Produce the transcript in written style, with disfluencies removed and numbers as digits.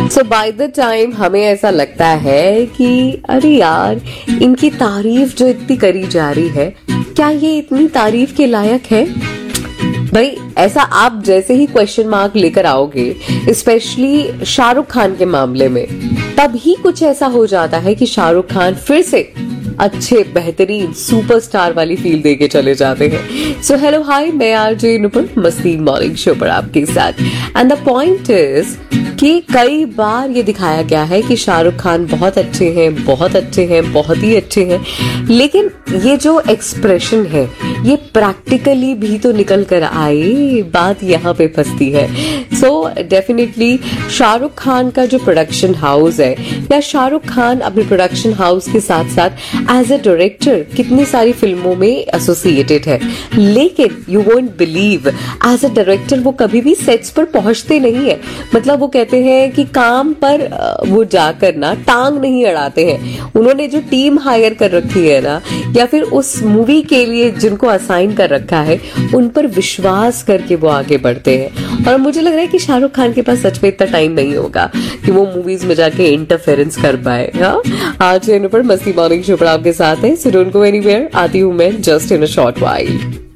So by the time हमें ऐसा लगता है कि अरे यार, इनकी तारीफ जो इतनी करी जा रही है, क्या ये इतनी तारीफ के लायक है? भाई ऐसा आप जैसे ही क्वेश्चन मार्क लेकर आओगे, स्पेशली शाहरुख खान के मामले में, तभी कुछ ऐसा हो जाता है कि शाहरुख खान फिर से अच्छे बेहतरीन सुपरस्टार वाली फील देके चले जाते हैं। सो हेलो हाय, मैं आरजे नुपुर मस्ती मॉर्निंग शो पर आपके साथ। एंड द पॉइंट इज कि कई बार ये दिखाया गया है कि शाहरुख खान बहुत अच्छे हैं, बहुत अच्छे हैं, बहुत ही अच्छे हैं, लेकिन ये जो एक्सप्रेशन है ये प्रैक्टिकली भी तो निकल कर आए, बात यहाँ पे फंसती है। सो डेफिनेटली शाहरुख खान का जो प्रोडक्शन हाउस है, या शाहरुख खान अपने प्रोडक्शन हाउस के साथ साथ एज अ डायरेक्टर कितनी सारी फिल्मों में एसोसिएटेड है, लेकिन you won't believe as a director वो कभी भी सेट्स पर पहुंचते नहीं है। मतलब वो कहते हैं कि काम पर वो जाकर ना टांग नहीं अड़ाते हैं। उन्होंने जो टीम हायर कर रखी है ना, या फिर उस मूवी के लिए जिनको असाइन कर रखा है, उन पर विश्वास करके वो आगे बढ़ते हैं। और मुझे लग रहा है कि शाहरुख खान के पास सच में इतना टाइम नहीं होगा कि वो मूवीज में जाके इंटरफेरेंस कर पाए। हाँ, आज पर मस्ती मॉर्निंग शो पर आपके साथ है, सो डोंट गो एनीवेयर। आती हूँ मैं just in a short while.